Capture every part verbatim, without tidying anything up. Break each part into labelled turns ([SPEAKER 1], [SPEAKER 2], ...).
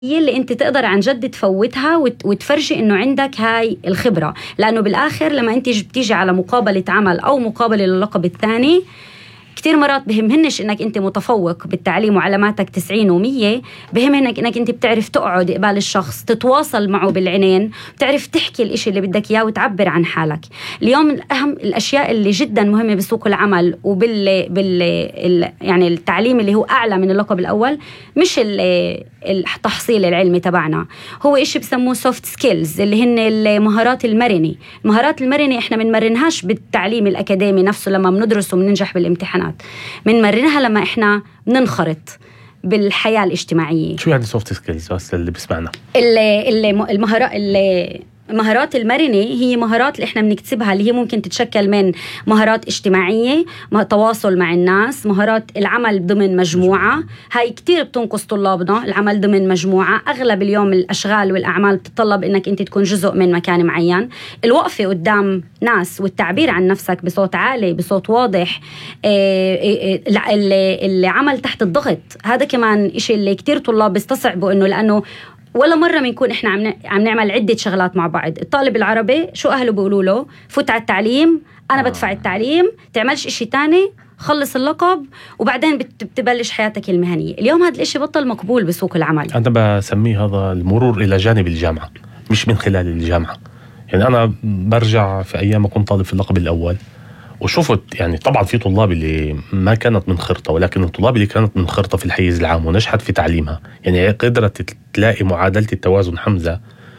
[SPEAKER 1] هي اللي انت تقدر عن جد تفوتها وتفرجي انه عندك هاي الخبرة. لانه بالاخر لما انت بتيجي على مقابلة عمل او مقابلة للقب الثاني، كتير مرات بهمهنش انك انت متفوق بالتعليم وعلاماتك تسعين ومية، بهمهنك انك انت بتعرف تقعد قبال الشخص، تتواصل معه بالعينين، بتعرف تحكي الاشي اللي بدك اياه وتعبر عن حالك. اليوم من اهم الاشياء اللي جدا مهمة بسوق العمل وبال بال يعني التعليم اللي هو اعلى من اللقب الاول، مش التحصيل العلمي تبعنا، هو إشي بسموه soft skills اللي هن المهارات المرنة. المهارات المرنة إحنا منمرنهاش بالتعليم الأكاديمي نفسه لما بندرس وبننجح بالامتحانات، منمرنها لما إحنا بننخرط بالحياة الاجتماعية.
[SPEAKER 2] شو يعني soft skills بس اللي بسمعنا؟
[SPEAKER 1] المهارات اللي المهارات المرنة هي مهارات اللي احنا بنكتسبها، اللي هي ممكن تتشكل من مهارات اجتماعية، تواصل مع الناس، مهارات العمل ضمن مجموعة. هاي كتير بتنقص طلابنا، العمل ضمن مجموعة. أغلب اليوم الأشغال والأعمال بتطلب إنك أنت تكون جزء من مكان معين. الوقفة قدام ناس والتعبير عن نفسك بصوت عالي بصوت واضح. العمل تحت الضغط هذا كمان إشي اللي كتير طلاب بيستصعبوا، إنه لأنه ولا مرة منكون إحنا عم عم نعمل عدة شغلات مع بعض. الطالب العربي شو أهله بيقولوا له؟ فوت على التعليم، أنا بدفع التعليم، تعملش إشي تاني، خلص اللقب وبعدين بتبلش حياتك المهنية. اليوم هذا الإشي بطل مقبول بسوق العمل.
[SPEAKER 2] أنا بسميه هذا المرور إلى جانب الجامعة، مش من خلال الجامعة. يعني أنا برجع في أيام كنت طالب في اللقب الأول وشفت يعني طبعا في طلاب اللي ما كانت من خرطة، ولكن الطلاب اللي كانت من خرطة في الحيز العام ونجحت في تعليمها، يعني قدرت تلاقي معادلة التوازن. حمزة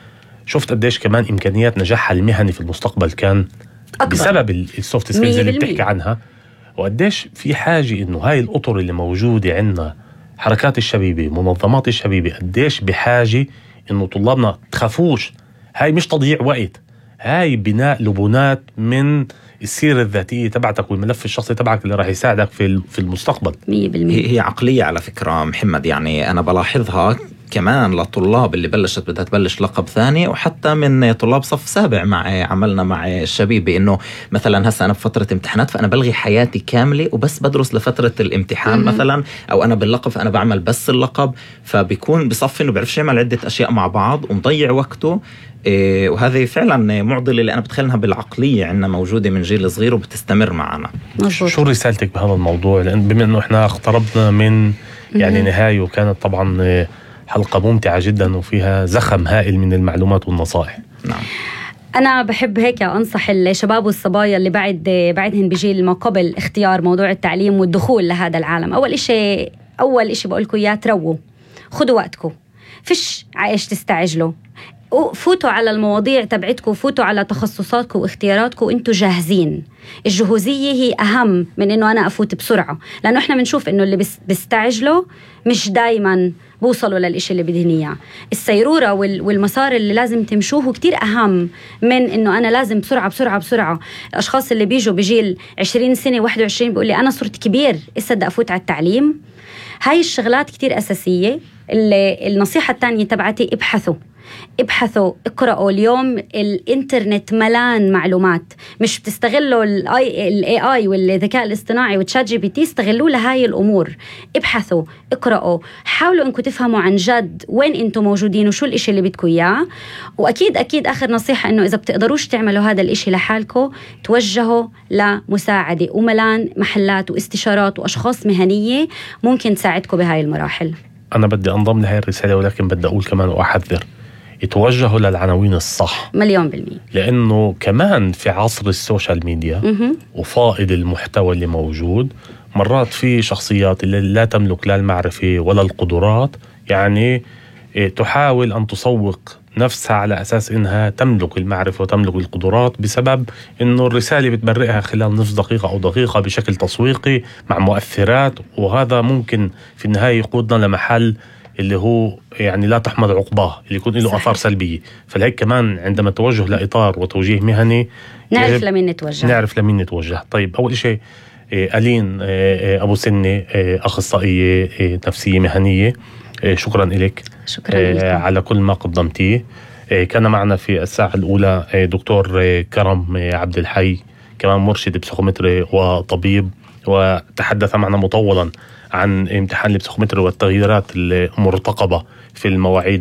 [SPEAKER 2] شفت قديش كمان إمكانيات نجاحها المهني في المستقبل كان أكبر بسبب السوفت سكيلز اللي بتحكي عنها. وقديش في حاجة إنه هاي الأطر اللي موجودة عندنا، حركات الشبيبة، منظمات الشبيبة، قديش بحاجة إنه طلابنا تخافوش. هاي مش تضييع وقت، هاي بناء لبنات من السيرة الذاتية تبعتك والملف الشخصي تبعك اللي راح يساعدك في في المستقبل.
[SPEAKER 1] مية بالمية
[SPEAKER 3] هي عقلية على فكرة محمد، يعني أنا بلاحظها كمان للطلاب اللي بلشت بدها تبلش لقب ثاني، وحتى من طلاب صف سابع مع عملنا مع الشبيب، بأنه مثلا هسا أنا بفترة امتحانات فأنا بلغي حياتي كاملة وبس بدرس لفترة الامتحان م-م. مثلا، أو أنا باللقب فأنا بعمل بس اللقب، فبيكون بصف إنه بيعرفش يعمل عدة أشياء مع بعض ومضيع وقته. إيه وهذه فعلا معضلة اللي أنا بتخيلها بالعقلية عندنا موجودة من جيل صغير وبتستمر معنا.
[SPEAKER 2] مزبوط. شو رسالتك بهذا الموضوع؟ لأن بما أنه إحنا اقتربنا من يعني نهاية، وكانت طبعا حلقة ممتعة جدا وفيها زخم هائل من المعلومات والنصائح.
[SPEAKER 3] نعم.
[SPEAKER 1] أنا بحب هيك أنصح الشباب والصبايا اللي بعد بعدهن بجيل ما قبل اختيار موضوع التعليم والدخول لهذا العالم. أول إشي أول إشي بقولكم إياه، ترووا، خدوا وقتكم، فيش عايش تستعجلوا، فوتوا على المواضيع تبعتكم، فوتوا على تخصصاتكم واختياراتكم وانتوا جاهزين. الجهوزية هي أهم من إنه أنا أفوت بسرعة، لأنه إحنا بنشوف إنه اللي بيستعجلوا مش دايماً بوصلوا للإشي اللي بدهن إياه. السيرورة والمسار اللي لازم تمشوه كتير أهم من إنه أنا لازم بسرعة بسرعة بسرعة. الأشخاص اللي بيجوا بجيل عشرين سنة واحد وعشرين بيقول لي أنا صرت كبير إسا بدي أفوت على التعليم. هاي الشغلات كتير أساسية. النصيحة الثانية تبعتي، ابحثوا ابحثوا اقرأوا. اليوم الانترنت ملان معلومات، مش بتستغلوا الاي اي والذكاء الاصطناعي وتشات جي بي تي، استغلوا لهاي الامور. ابحثوا اقرأوا، حاولوا انكم تفهموا عن جد وين انتم موجودين وشو الاشي اللي بدكم اياه. واكيد اكيد اخر نصيحة انه اذا بتقدروش تعملوا هذا الاشي لحالكم، توجهوا لمساعدة، وملان محلات واستشارات واشخاص مهنية ممكن تساعدكم بهاي المراحل.
[SPEAKER 2] انا بدي انضم لهي الرسالة، ولكن بدي اقول كمان واحذر، يتوجهوا للعناوين الصح
[SPEAKER 1] مليون بالمية،
[SPEAKER 2] لأنه كمان في عصر السوشيال ميديا م-م. وفائض المحتوى اللي موجود، مرات في شخصيات اللي لا تملك لا المعرفة ولا القدرات، يعني تحاول أن تسوق نفسها على أساس إنها تملك المعرفة وتملك القدرات، بسبب إنه الرسالة بتبرئها خلال نصف دقيقة أو دقيقة بشكل تسويقي مع مؤثرات، وهذا ممكن في النهاية يقودنا لمحل اللي هو يعني لا تحمد عقباه، اللي يكون له آثار سلبية. فلهيك كمان عندما توجه لإطار وتوجيه مهني
[SPEAKER 1] نعرف لمين نتوجه
[SPEAKER 2] نعرف لمين نتوجه. طيب أول شيء ألين أبو سنة، أخصائية نفسية مهنية، شكرا لك.
[SPEAKER 1] شكرا لك
[SPEAKER 2] على كل ما قدمتيه. كان معنا في الساعة الأولى دكتور كرم عبد الحي، كمان مرشد بسيكومتري وطبيب، وتحدث معنا مطولا عن امتحان البسيكومتري والتغييرات المرتقبة في في المواعيد